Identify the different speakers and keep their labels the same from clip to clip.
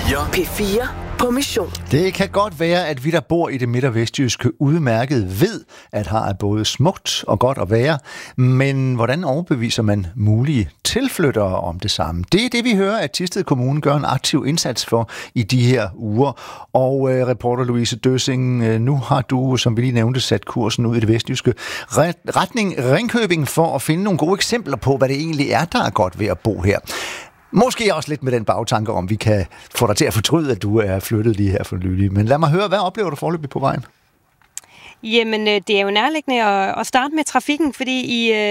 Speaker 1: P4 på mission.
Speaker 2: Det kan godt være, at vi, der bor i det midt- og vestjyske, udmærket ved, at her er både smukt og godt at være. Men hvordan overbeviser man mulige tilflyttere om det samme? Det er det, vi hører, at Thisted Kommune gør en aktiv indsats for i de her uger. Og reporter Louise Døssing, nu har du, som vi lige nævnte, sat kursen ud i det vestjyske retning Ringkøbing for at finde nogle gode eksempler på, hvad det egentlig er, der er godt ved at bo her. Måske også lidt med den bagtanke om, vi kan få dig til at fortryde, at du er flyttet lige her for nylig. Men lad mig høre, hvad oplever du foreløbig på vejen?
Speaker 3: Jamen, det er jo nærliggende at starte med trafikken, fordi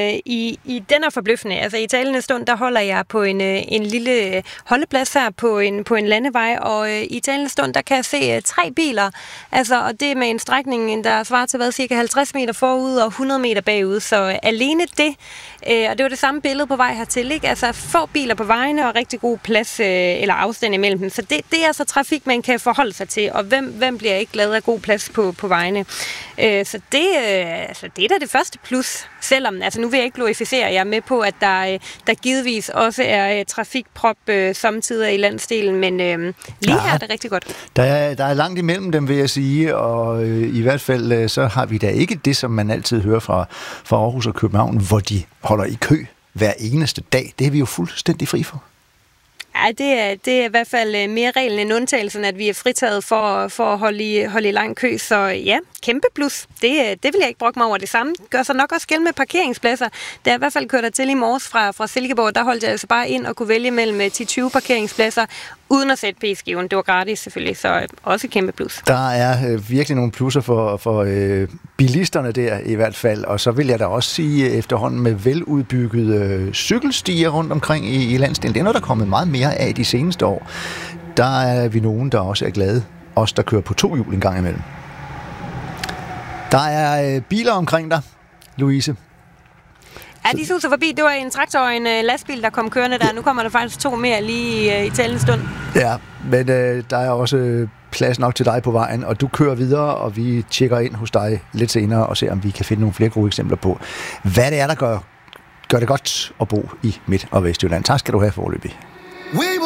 Speaker 3: i den er forbløffende. Altså i talende stund, der holder jeg på en lille holdeplads her på en landevej, og i talende stund, der kan jeg se 3 biler. Altså, og det er med en strækning, der svarer til cirka 50 meter forud og 100 meter bagud. Så alene det, og det var det samme billede på vej hertil, ikke? Altså få biler på vejene og rigtig god plads eller afstand imellem dem. Så det er altså trafik, man kan forholde sig til, og hvem bliver ikke glad af god plads på vejene? Så det er da det første plus, selvom, altså nu vil jeg ikke glorificere, jeg er med på, at der givetvis også er trafikprop samtidig i landsdelen, men lige her er det rigtig godt.
Speaker 2: Der er langt imellem dem, vil jeg sige, og i hvert fald så har vi da ikke det, som man altid hører fra Aarhus og København, hvor de holder i kø hver eneste dag. Det er vi jo fuldstændig fri for.
Speaker 3: Ja, det er i hvert fald mere reglen end undtagelsen, at vi er fritaget for at holde i lang kø. Så ja, kæmpe plus. Det vil jeg ikke brokke mig over. Det samme gør sig nok også gældende med parkeringspladser. Da jeg i hvert fald kørte til i morges fra Silkeborg, der holdt jeg altså bare ind og kunne vælge mellem 10-20 parkeringspladser, uden at sætte p-skiven. Det var gratis selvfølgelig, så også kæmpe plus. Der er virkelig nogle plusser for bilisterne der i hvert fald. Og så vil jeg da også sige, efterhånden med veludbyggede cykelstier rundt omkring i landsdelen, det er noget, der er kommet meget mere af de seneste år. Der er vi nogen, der også er glade. Os, der kører på 2 hjul en gang imellem. Der er biler omkring dig, Louise. Ja, de suser forbi. Det var en traktor og en lastbil, der kom kørende der. Ja. Nu kommer der faktisk 2 mere lige i talende stund. Ja,
Speaker 2: men der er også plads nok til dig på vejen, og du kører videre, og vi tjekker ind hos dig lidt senere og ser, om vi kan finde nogle flere gode eksempler på, hvad det er, der gør det godt at bo i Midt- og Vestjylland. Tak skal du have foreløbig.